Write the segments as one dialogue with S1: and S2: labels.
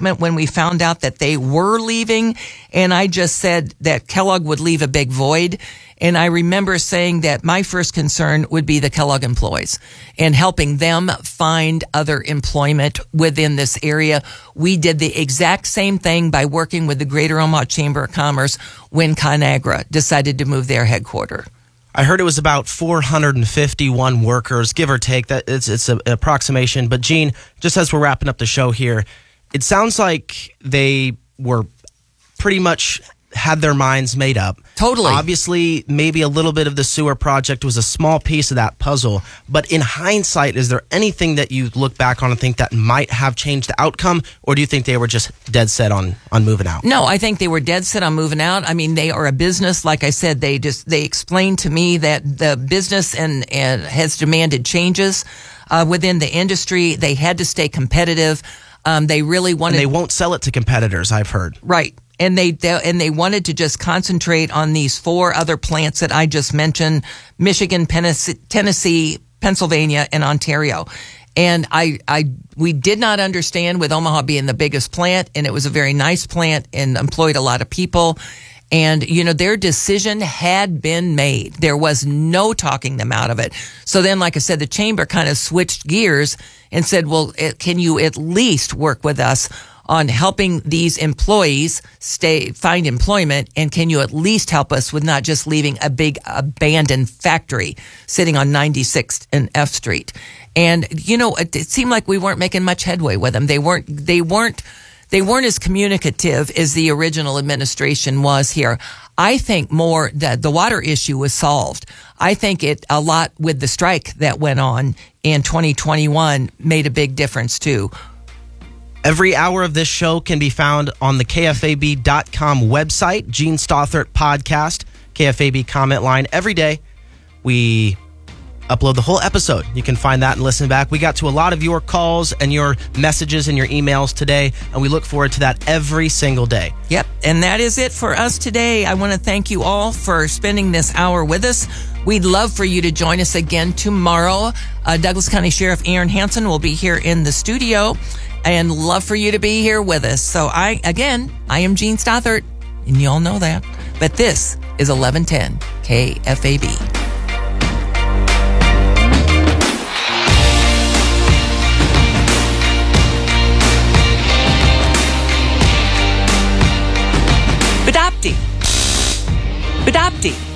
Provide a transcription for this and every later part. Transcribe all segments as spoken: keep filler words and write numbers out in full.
S1: disappointment when we found out that they were leaving. And I just said that Kellogg would leave a big void. And I remember saying that my first concern would be the Kellogg employees and helping them find other employment within this area. We did the exact same thing by working with the Greater Omaha Chamber of Commerce when ConAgra decided to move their headquarters.
S2: I heard it was about four hundred fifty-one workers, give or take. That it's it's an approximation. But Gene, just as we're wrapping up the show here, it sounds like they were pretty much had their minds made up.
S1: Totally.
S2: Obviously, maybe a little bit of the sewer project was a small piece of that puzzle. But in hindsight, is there anything that you look back on and think that might have changed the outcome? Or do you think they were just dead set on, on moving out?
S1: No, I think they were dead set on moving out. I mean, they are a business. Like I said, they just they explained to me that the business and, and has demanded changes uh, within the industry. They had to stay competitive. Um, they really wanted...
S2: And they won't sell it to competitors, I've heard.
S1: Right. And they, they and they wanted to just concentrate on these four other plants that I just mentioned: Michigan, Tennessee, Pennsylvania, and Ontario. And I, I, we did not understand, with Omaha being the biggest plant, and it was a very nice plant and employed a lot of people. And, you know, their decision had been made. There was no talking them out of it. So then, like I said, the chamber kind of switched gears and said, well, it, can you at least work with us on helping these employees stay, find employment, and can you at least help us with not just leaving a big abandoned factory sitting on ninety-sixth and F Street? And, you know, it, it seemed like we weren't making much headway with them. They weren't, they weren't, they weren't as communicative as the original administration was here. I think more that the water issue was solved. I think it a lot with the strike that went on in twenty twenty-one made a big difference too.
S2: Every hour of this show can be found on the K F A B dot com website, Gene Stothert podcast, K F A B comment line. Every day, we upload the whole episode. You can find that and listen back. We got to a lot of your calls and your messages and your emails today, and we look forward to that every single day.
S1: Yep, and that is it for us today. I want to thank you all for spending this hour with us. We'd love for you to join us again tomorrow. Uh, Douglas County Sheriff Aaron Hansen will be here in the studio, and love for you to be here with us. So I, again, I am Gene Stothert, and you all know that. But this is eleven ten K F A B. Badopti. Badopti.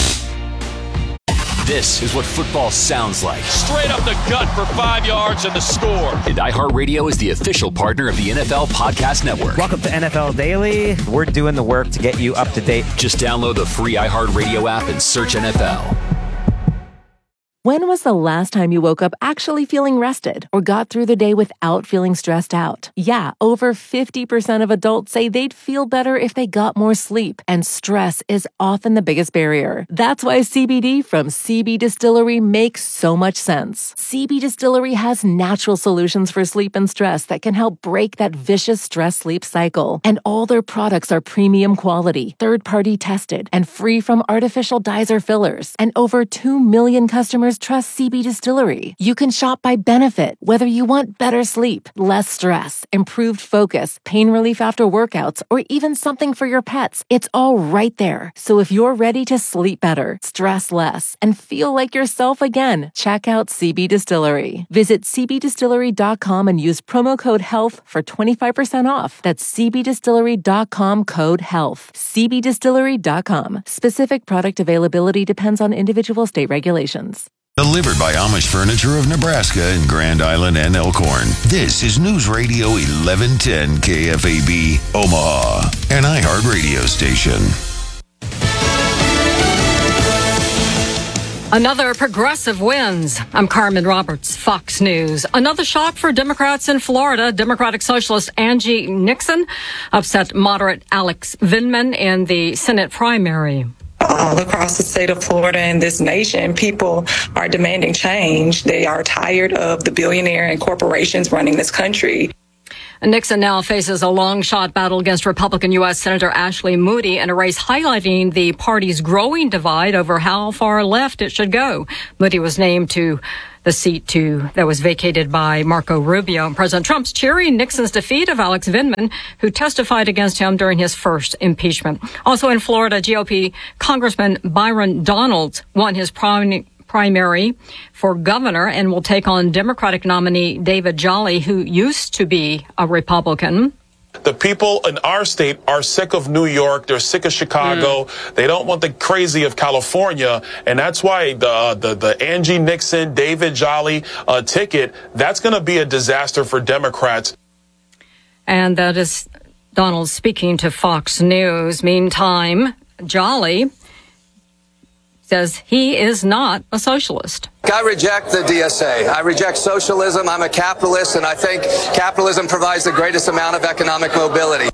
S3: This is what football sounds like.
S4: Straight up the gut for five yards and the score.
S3: And iHeartRadio is the official partner of the N F L Podcast Network.
S5: Welcome to N F L Daily. We're doing the work to get you up to date.
S3: Just download the free iHeartRadio app and search N F L.
S6: When was the last time you woke up actually feeling rested or got through the day without feeling stressed out? Yeah, over fifty percent of adults say they'd feel better if they got more sleep, and stress is often the biggest barrier. That's why C B D from C B Distillery makes so much sense. C B Distillery has natural solutions for sleep and stress that can help break that vicious stress-sleep cycle. And all their products are premium quality, third-party tested, and free from artificial dyes or fillers. And over two million customers trust C B Distillery. You can shop by benefit, whether you want better sleep, less stress, improved focus, pain relief after workouts, or even something for your pets. It's all right there. So if you're ready to sleep better, stress less, and feel like yourself again, check out C B Distillery. Visit C B distillery dot com and use promo code HEALTH for twenty-five percent off. That's C B distillery dot com code HEALTH. C B distillery dot com. Specific product availability depends on individual state regulations.
S7: Delivered by Amish Furniture of Nebraska in Grand Island and Elkhorn. This is News Radio eleven ten K F A B, Omaha, an iHeartRadio station.
S8: Another progressive wins. I'm Carmen Roberts, Fox News. Another shock for Democrats in Florida. Democratic Socialist Angie Nixon upset moderate Alex Vindman in the Senate primary.
S9: All across the state of Florida and this nation, people are demanding change. They are tired of the billionaire and corporations running this country.
S8: Nixon now faces a long-shot battle against Republican U S Senator Ashley Moody in a race highlighting the party's growing divide over how far left it should go. Moody was named to the seat to that was vacated by Marco Rubio. President Trump's cheering Nixon's defeat of Alex Vindman, who testified against him during his first impeachment. Also in Florida, G O P Congressman Byron Donalds won his prim- primary for governor and will take on Democratic nominee David Jolly, who used to be a Republican.
S10: The people in our state are sick of New York. They're sick of Chicago. Mm. They don't want the crazy of California. And that's why the the, the Angie Nixon, David Jolly uh, ticket, that's going to be a disaster for Democrats.
S8: And that is Donald speaking to Fox News. Meantime, Jolly says he is not a socialist.
S11: I reject the D S A. I reject socialism. I'm a capitalist, and I think capitalism provides the greatest amount of economic mobility.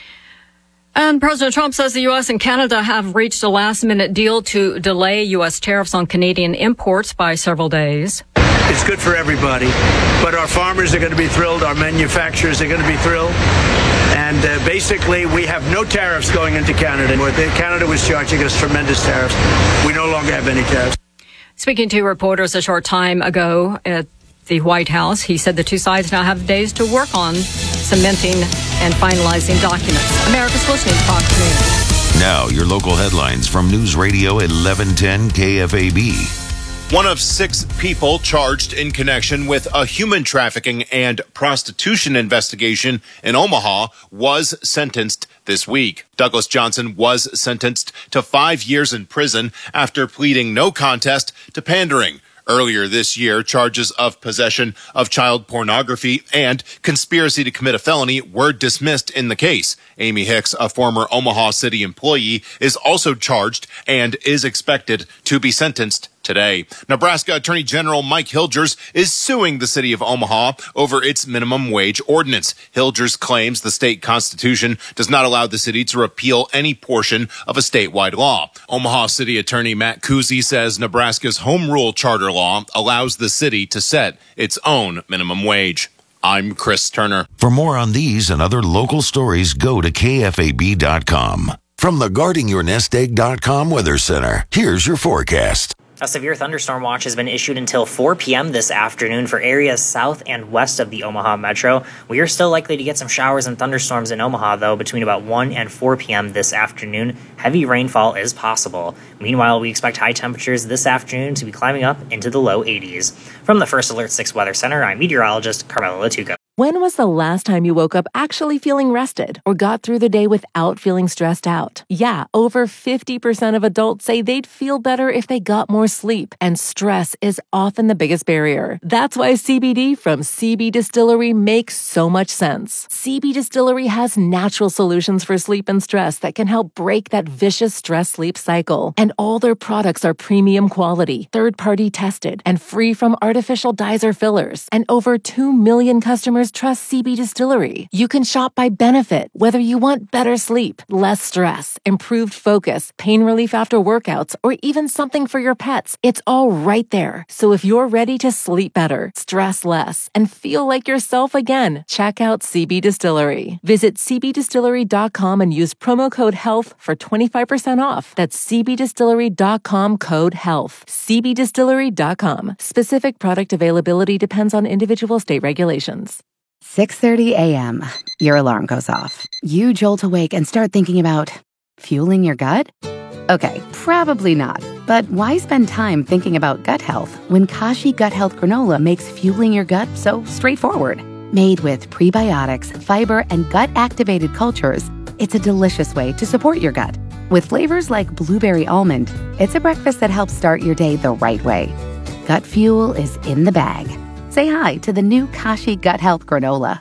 S8: And President Trump says the U S and Canada have reached a last-minute deal to delay U S tariffs on Canadian imports by several days.
S12: It's good for everybody, but our farmers are going to be thrilled. Our manufacturers are going to be thrilled. And uh, basically, we have no tariffs going into Canada. Canada was charging us tremendous tariffs. We no longer have any tariffs.
S8: Speaking to reporters a short time ago at the White House, he said the two sides now have days to work on cementing and finalizing documents. America's listening to Fox News.
S7: Now, your local headlines from News Radio eleven ten K F A B.
S13: One of six people charged in connection with a human trafficking and prostitution investigation in Omaha was sentenced this week. Douglas Johnson was sentenced to five years in prison after pleading no contest to pandering. Earlier this year, charges of possession of child pornography and conspiracy to commit a felony were dismissed in the case. Amy Hicks, a former Omaha City employee, is also charged and is expected to be sentenced today. Nebraska Attorney General Mike Hilgers is suing the city of Omaha over its minimum wage ordinance. Hilgers claims the state constitution does not allow the city to repeal any portion of a statewide law. Omaha City Attorney Matt Kuzy says Nebraska's home rule charter law allows the city to set its own minimum wage. I'm Chris Turner.
S7: For more on these and other local stories, go to K F A B dot com. From the guarding your nest egg dot com Weather Center, here's your forecast.
S14: A severe thunderstorm watch has been issued until four p.m. this afternoon for areas south and west of the Omaha metro. We are still likely to get some showers and thunderstorms in Omaha, though, between about one and four p.m. this afternoon. Heavy rainfall is possible. Meanwhile, we expect high temperatures this afternoon to be climbing up into the low eighties. From the First Alert six Weather Center, I'm meteorologist Carmela Latuca.
S6: When was the last time you woke up actually feeling rested or got through the day without feeling stressed out? Yeah, over fifty percent of adults say they'd feel better if they got more sleep, and stress is often the biggest barrier. That's why C B D from C B Distillery makes so much sense. C B Distillery has natural solutions for sleep and stress that can help break that vicious stress-sleep cycle. And all their products are premium quality, third-party tested, and free from artificial dyes or fillers. And over two million customers trust C B Distillery. You can shop by benefit, whether you want better sleep, less stress, improved focus, pain relief after workouts, or even something for your pets. It's all right there. So if you're ready to sleep better, stress less, and feel like yourself again, check out C B Distillery. Visit C B distillery dot com and use promo code HEALTH for twenty-five percent off. That's C B distillery dot com code HEALTH. C B distillery dot com. Specific product availability depends on individual state regulations.
S15: six thirty a.m. Your alarm goes off. You jolt awake and start thinking about fueling your gut? Okay, probably not. But why spend time thinking about gut health when Kashi Gut Health Granola makes fueling your gut so straightforward? Made with prebiotics, fiber, and gut-activated cultures, it's a delicious way to support your gut. With flavors like blueberry almond, it's a breakfast that helps start your day the right way. Gut fuel is in the bag. Say hi to the new Kashi Gut Health Granola.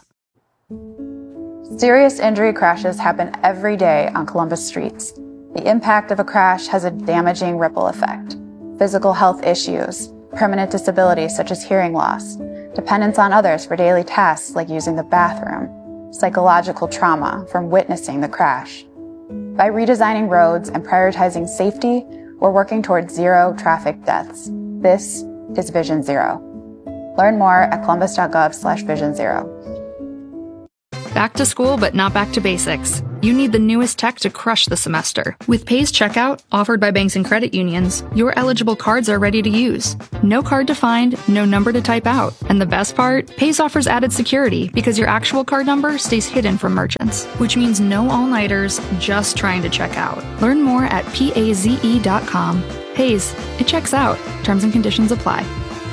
S16: Serious injury crashes happen every day on Columbus streets. The impact of a crash has a damaging ripple effect. Physical health issues, permanent disabilities such as hearing loss, dependence on others for daily tasks like using the bathroom, psychological trauma from witnessing the crash. By redesigning roads and prioritizing safety, we're working towards zero traffic deaths. This is Vision Zero. Learn more at columbus dot gov slash vision zero.
S17: Back to school, but not back to basics. You need the newest tech to crush the semester. With Pays Checkout, offered by banks and credit unions, your eligible cards are ready to use. No card to find, no number to type out. And the best part? Pays offers added security because your actual card number stays hidden from merchants, which means no all-nighters just trying to check out. Learn more at paze dot com. Pays, it checks out. Terms and conditions apply.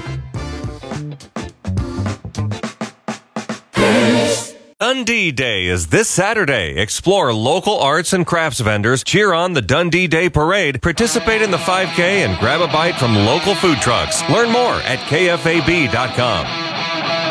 S18: Dundee Day is this Saturday. Explore local arts and crafts vendors, cheer on the Dundee Day Parade, participate in the five K, and grab a bite from local food trucks. Learn more at K F A B dot com.